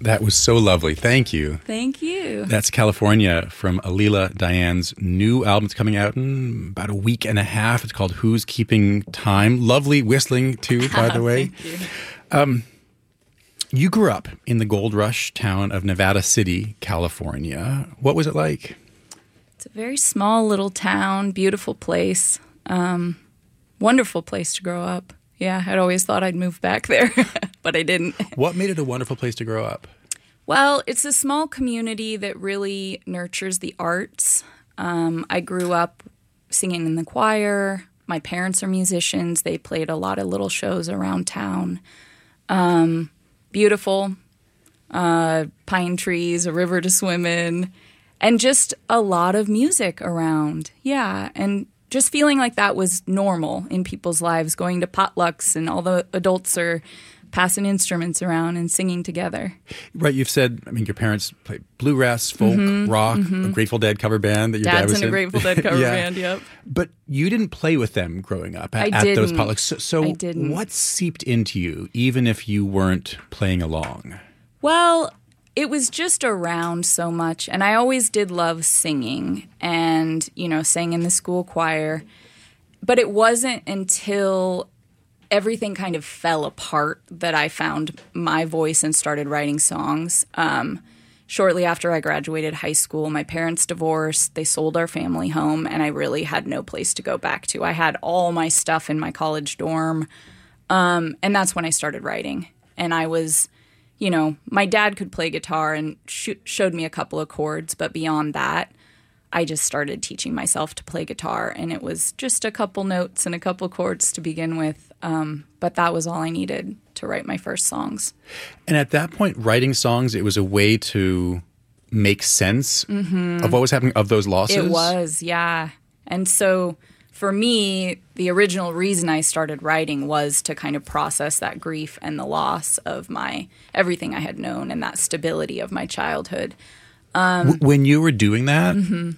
That was so lovely. Thank you. Thank you. That's California from Alila Diane's new album. It's coming out in about a week and a half. It's called Who's Keeping Time. Lovely whistling, too, by the way. Thank you. You grew up in the gold rush town of Nevada City, California. What was it like? It's a very small little town, beautiful place. Wonderful place to grow up. Yeah, I'd always thought I'd move back there, but I didn't. What made it a wonderful place to grow up? Well, it's a small community that really nurtures the arts. I grew up singing in the choir. My parents are musicians. They played a lot of little shows around town. Beautiful pine trees, a river to swim in, and just a lot of music around. Yeah, and just feeling like that was normal in people's lives, going to potlucks and all the adults are passing instruments around and singing together. Right, you've said, I mean, your parents played bluegrass, folk, rock, a Grateful Dead cover band that your dad was in. Dad's in a Grateful Dead cover band, yep. But you didn't play with them growing up at those potlucks. So I didn't. What seeped into you, even if you weren't playing along? Well, it was just around so much, and I always did love singing and, sang in the school choir. But it wasn't until everything kind of fell apart that I found my voice and started writing songs. Shortly after I graduated high school, my parents divorced, they sold our family home, and I really had no place to go back to. I had all my stuff in my college dorm, and that's when I started writing. And I was... my dad could play guitar and showed me a couple of chords, but beyond that, I just started teaching myself to play guitar, and it was just a couple notes and a couple chords to begin with, but that was all I needed to write my first songs. And at that point, writing songs, it was a way to make sense of what was happening, of those losses? It was, yeah. And so... for me, the original reason I started writing was to kind of process that grief and the loss of everything I had known and that stability of my childhood. When you were doing that,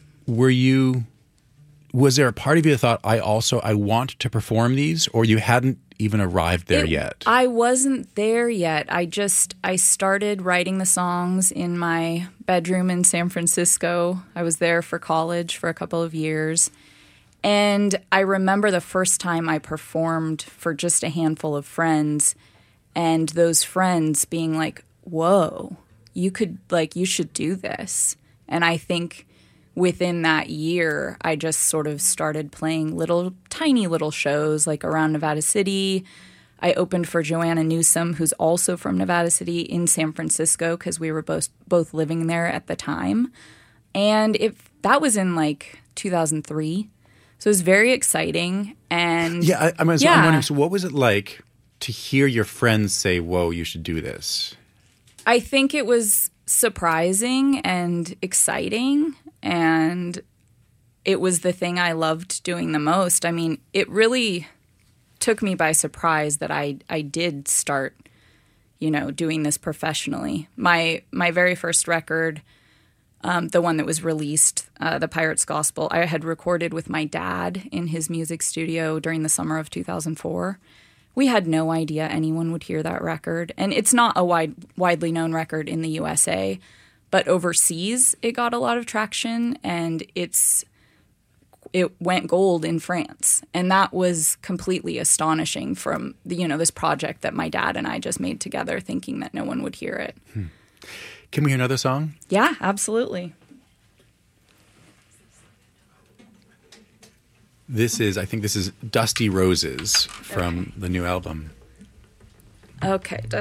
was there a part of you that thought, I want to perform these, or you hadn't even arrived there yet? I wasn't there yet. I started writing the songs in my bedroom in San Francisco. I was there for college for a couple of years. And I remember the first time I performed for just a handful of friends, and those friends being like, whoa, you should do this. And I think within that year, I just sort of started playing tiny little shows like around Nevada City. I opened for Joanna Newsom, who's also from Nevada City, in San Francisco because we were both living there at the time. And that was in 2003. So it was very exciting. And I'm wondering, so what was it like to hear your friends say, whoa, you should do this? I think it was surprising and exciting, and it was the thing I loved doing the most. I mean, it really took me by surprise that I did start, doing this professionally. My very first record... the one that was released, The Pirate's Gospel, I had recorded with my dad in his music studio during the summer of 2004. We had no idea anyone would hear that record. And it's not a widely known record in the USA, but overseas it got a lot of traction, and it went gold in France. And that was completely astonishing from this project that my dad and I just made together, thinking that no one would hear it. Can we hear another song? Yeah, absolutely. I think this is Dusty Roses from the new album. Okay,